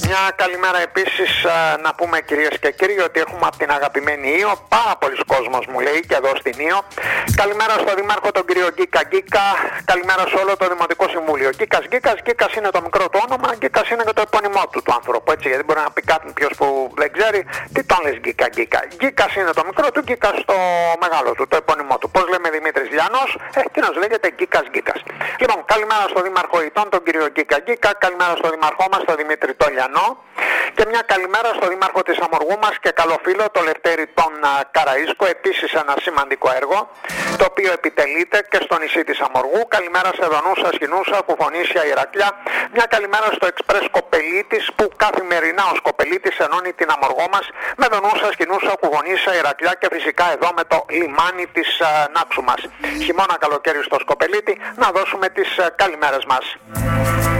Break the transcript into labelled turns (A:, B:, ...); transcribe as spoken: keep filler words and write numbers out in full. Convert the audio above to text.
A: Μια καλημέρα επίσης να πούμε, κυρίες και κύριοι, ότι έχουμε από την αγαπημένη Ήο, πάρα πολλοί κόσμος μου λέει και εδώ στην Ήο. Καλημέρα στο Δήμαρχο τον κύριο Γκίκα Γκίκα, καλημέρα σε όλο το Δημοτικό Συμβούλιο. Γκίκας Γκίκας, Γκίκας είναι το μικρό του όνομα, Γκίκας είναι και το επώνυμό του του άνθρωπου, έτσι, γιατί μπορεί να πει κάποιος που δεν ξέρει, τι τον λες Γκίκα Γκίκα. Γκίκας είναι το μικρό του, Γκίκας το μεγάλο του, το επώνυμό του. Πώς λέμε Δημήτρης Λιανός, ε, τι να λέγεται Γκίκας Γκίκας. Λοιπόν, καλημέρα στο Δήμαρχο Ητών, τον κύριο Γκίκα Γκίκα, καλημέρα στο Δήμαρχό μας, τον Δημήτρη Τολιανό, και μια καλημέρα στο Δήμαρχο της Αμοργού μας και καλό φίλο, το Λευτέρη τον Καραΐσκο, επίσης ένα σημαντικό έργο, το οποίο επιτελείται και στο νησί της Αμοργού. Καλημέρα σε Δονούσα, Σχοινούσα, Κουφονήσια, Ηρακλιά. Μια καλημέρα στο Εξπρές Κοπελίτης, που καθημερινά ο Κοπελίτης ενώνει την Αμοργό μας με Δονούσα, Σχοινούσα, Κουφονήσια, Ηρακλιά και φυσικά εδώ με το λιμάνι της uh, Νάξου μας. Χειμώνα καλοκαίρι στο Σκοπελίτη, να δώσουμε τις uh, καλημέρες μας.